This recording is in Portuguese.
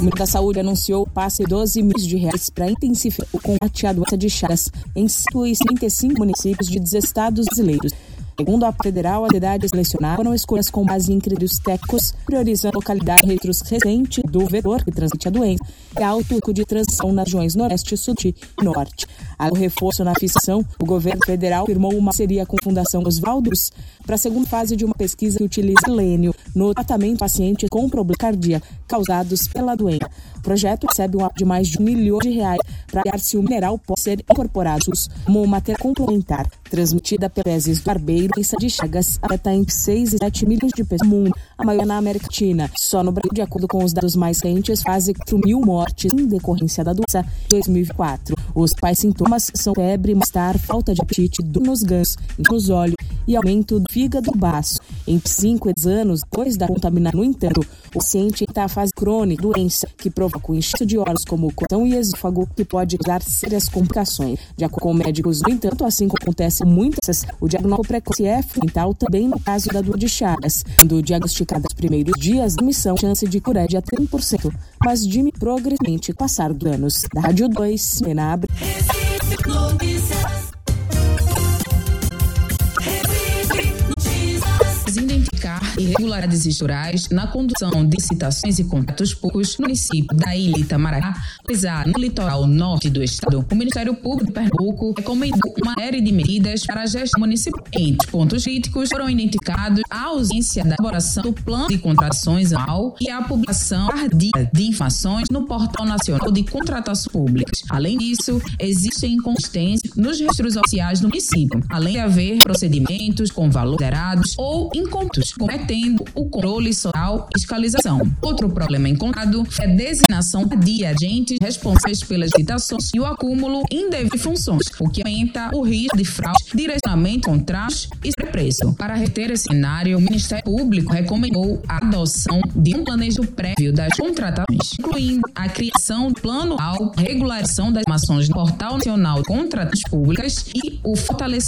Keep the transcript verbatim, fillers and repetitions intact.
Ministério da Saúde anunciou o passe de doze milhões de reais para intensificar o combate à doença de Chagas em cento e setenta e cinco municípios de dezesseis estados brasileiros. Segundo a federal, as cidades selecionadas foram escolhidas com base em critérios técnicos, priorizando a localidade de registros recentes do vetor que transmite a doença e alto risco de transmissão nas regiões Nordeste, Sul e Norte. Ao reforço na fiscalização, o governo federal firmou uma parceria com a Fundação Oswaldo para a segunda fase de uma pesquisa que utiliza selênio no tratamento de pacientes com problema cardíaco causados pela doença. O projeto recebe um apoio de mais de um milhão de reais para ver se o mineral pode ser incorporado como matéria complementar, transmitida pelas fezes do barbeiro. A doença de Chagas afeta entre seis e sete milhões de pessoas no mundo, a maioria na América Latina. Só no Brasil, de acordo com os dados mais recentes, quase quatro mil mortes em decorrência da doença em dois mil e quatro. Os principais sintomas são febre, mal-estar, falta de apetite, dor nos ganhos, nos olhos e aumento do fígado e baço. Em cinco anos depois da contaminação, no entanto, o paciente está na fase crônica, doença que provoca o inchaço de órgãos como o coração e esôfago, que pode causar sérias complicações. De acordo com médicos, no entanto, assim como acontece em muitas, o diagnóstico precoce é fundamental também no caso da doença de Chagas. Quando diagnosticada nos primeiros dias da missão, a chance de cura é de até trinta por cento, mas diminui progressivamente com o passar dos anos. Da Rádio dois, Menabre. Identificar irregularidades estruturais na condução de licitações e contratos públicos no município da Ilha Itamaracá, localizado no litoral norte do estado. O Ministério Público de Pernambuco recomendou uma série de medidas para a gestão municipal. Entre os pontos críticos foram identificados a ausência da elaboração do plano de contratações anual e a publicação tardia de informações no Portal Nacional de Contratações Públicas. Além disso, existem inconsistências nos registros oficiais do município, além de haver procedimentos com valores zerados ou incompletos, cometendo o controle social e fiscalização. Outro problema encontrado é a designação de agentes responsáveis pelas licitações e o acúmulo indevido de funções, o que aumenta o risco de fraude, direcionamento de contratos e sobrepreço. Para reter esse cenário, o Ministério Público recomendou a adoção de um planejo prévio das contratações, incluindo a criação do plano anual, regularização das informações no Portal Nacional de Contratações Públicas e o fortalecimento